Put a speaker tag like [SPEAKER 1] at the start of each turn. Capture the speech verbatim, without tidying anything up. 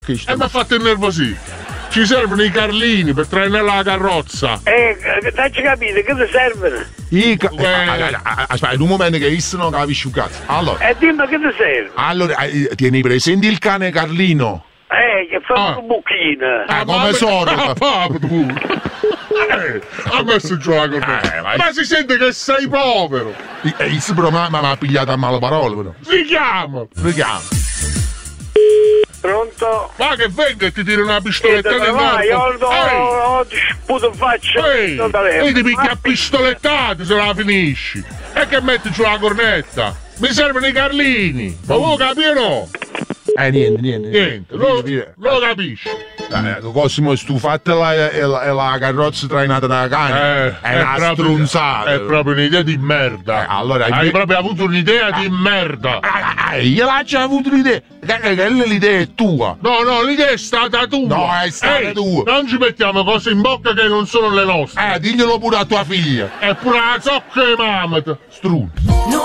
[SPEAKER 1] E mi ha fatto innervosire. Ci servono i carlini per trainare la carrozza.
[SPEAKER 2] Eh, dacci capire, che ti servono?
[SPEAKER 3] I ca-
[SPEAKER 1] Eh.
[SPEAKER 3] eh, aspetta, un momento che io non capisci un cazzo. Allora,
[SPEAKER 2] E dimmi che ti serve?
[SPEAKER 3] allora eh, tieni presente il cane Carlino?
[SPEAKER 2] Eh, che fa
[SPEAKER 1] Ah.
[SPEAKER 2] un buchino.
[SPEAKER 3] Eh, come sono?
[SPEAKER 1] Ah, papà, tu. Eh, ha messo giù la cornetta.
[SPEAKER 3] Eh, vai.
[SPEAKER 1] Ma si sente che sei povero.
[SPEAKER 3] E il però mi ha pigliato a male parole, però.
[SPEAKER 1] Si chiama.
[SPEAKER 3] Vediamo.
[SPEAKER 2] Pronto?
[SPEAKER 1] Ma che venga e ti tira una
[SPEAKER 2] Eh,
[SPEAKER 1] pistoletta
[SPEAKER 2] dove
[SPEAKER 1] nel
[SPEAKER 2] vai? Io
[SPEAKER 1] naso.
[SPEAKER 2] ho
[SPEAKER 1] Ehi,
[SPEAKER 2] ho ti sputo in faccia.
[SPEAKER 1] ehi,
[SPEAKER 2] Non te levo.
[SPEAKER 1] e ti picchia
[SPEAKER 2] Ma-
[SPEAKER 1] a pistolettate se la finisci. E che metti giù la cornetta? Mi servono i carlini. Ma voi capito?
[SPEAKER 3] Eh, niente, niente.
[SPEAKER 1] Niente, lo, lo capisci.
[SPEAKER 3] Eh, Cosimo, stufate la, e la, e la carrozza trainata da cane.
[SPEAKER 1] Eh,
[SPEAKER 3] è una
[SPEAKER 1] proprio-
[SPEAKER 3] strunzata.
[SPEAKER 1] È proprio un'idea di merda.
[SPEAKER 3] Eh, allora,
[SPEAKER 1] Hai
[SPEAKER 3] io-
[SPEAKER 1] proprio avuto un'idea di merda.
[SPEAKER 3] Ah, eh, io l'ho già avuto l'idea. Che, che, che l'idea è tua.
[SPEAKER 1] No, no, l'idea è stata tua.
[SPEAKER 3] No, è stata
[SPEAKER 1] Ehi,
[SPEAKER 3] tua.
[SPEAKER 1] Non ci mettiamo cose in bocca che non sono le nostre.
[SPEAKER 3] Eh, diglielo pure a tua figlia.
[SPEAKER 1] È pure la zocca e mamma.
[SPEAKER 3] Strun.